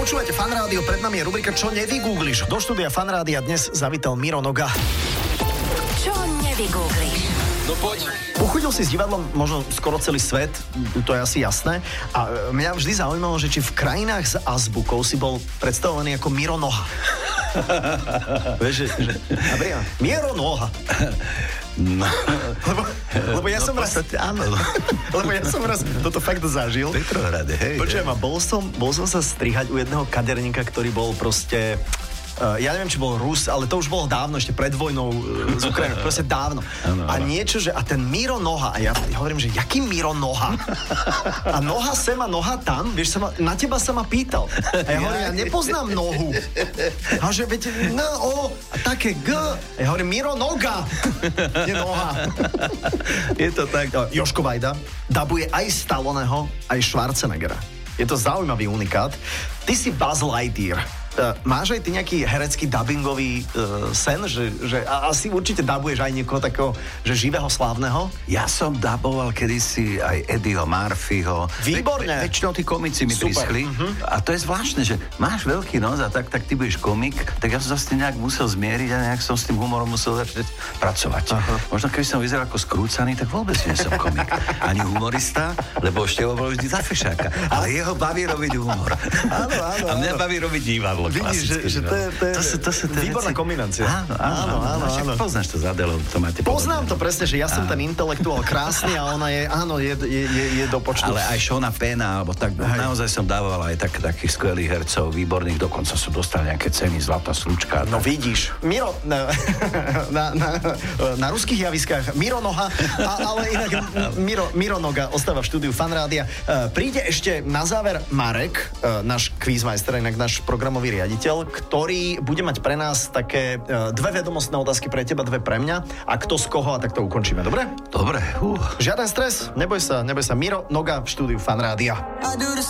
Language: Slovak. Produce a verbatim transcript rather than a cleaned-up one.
Počúvate Fan Rádio, pred nami je rubrika Čo nevygoogliš. Do štúdia Fan Rádia dnes zavítal Miro Noga. Čo nevygoogliš? No poď. Uchodil si s divadlom možno skoro celý svet, to je asi jasné. A mňa vždy zaujímalo, že či v krajinách s azbukou si bol predstavovaný ako Miro Noha. Vieš, že... že Adrián, Miro Noha. No. Lebo, lebo ja no, som raz... Áno. Lebo ja som raz toto fakt zažil. V Petrohrade, hej. Počujem, a bol som, bol som sa strihať u jedného kaderníka, ktorý bol proste... Uh, ja neviem, či bol Rus, ale to už bolo dávno, ešte pred vojnou uh, z Ukrajiny, proste dávno. Ano, a ano. niečo, že a ten Miro Noha, a ja, ja hovorím, že jaký Miro Noha? A noha sem a noha tam, vieš, sa ma, na teba sa ma pýtal. A ja hovorím, ja nepoznám nohu. A že, veď, no, o, a také G. A ja hovorím, Miro Noga. Nie noha. Je to tak. Jožko Vajda dabuje aj Stalloneho, aj Schwarzeneggera. Je to zaujímavý unikát. Ty si Buzz Lightyear. Uh, máš aj ty nejaký herecký dubbingový uh, sen, že, že a, asi určite dabuješ aj niekoho takého, že živého, slávneho? Ja som daboval kedysi aj Eddieho Murphyho. Výborne. Ve, väčšinou tí komici mi Super. prišli. Uh-huh. A to je zvláštne, že máš veľký nos a tak, tak ty budeš komik, tak ja som sa s tým nejak musel zmieriť a nejak som s tým humorom musel začať pracovať. Uh-huh. Možno keby som vyzeral ako skrúcaný, tak vôbec nie som komik. Ani humorista, lebo Števo bol vždy za fešáka. Ale jeho baví robiť humor. Áno, áno, A mňa áno. baví robiť divadlo. Vidíš, že, že to je, to je, to sú, to sú tie výborná veci. kombinácia. Áno, áno, áno. áno. Poznáš to za Adelou, to máte Poznám podobné. to presne, že ja som Áno. ten intelektuál krásny a ona je, áno, je, je, je, je do počtu. Ale aj Šona Pena, alebo tak, Hej. naozaj som dával aj tak, takých skvelých hercov, výborných, dokonca sú dostali nejaké ceny, Zlatá slučka. No tak. vidíš, Miro, na, na, na, na ruských javiskách Miro Noha, a, ale inak Miro, Miro Noga ostáva v štúdiu Fan Rádia. Uh, príde ešte na záver Marek, uh, náš quizmeister, inak náš programový riaditeľ, ktorý bude mať pre nás také uh, dve vedomostné otázky pre teba, dve pre mňa a kto z koho a tak to ukončíme, dobre? Dobre, uh. Žiaden stres, neboj sa, neboj sa. Miro Noga v štúdiu Fan Rádia.